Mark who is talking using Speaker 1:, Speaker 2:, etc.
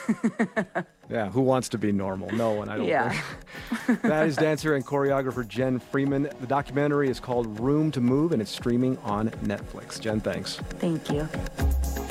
Speaker 1: Yeah, who wants to be normal? No one, I don't
Speaker 2: Yeah.
Speaker 1: think. That is dancer and choreographer Jen Freeman. The documentary is called Room to Move, and it's streaming on Netflix. Jen, thanks.
Speaker 2: Thank you.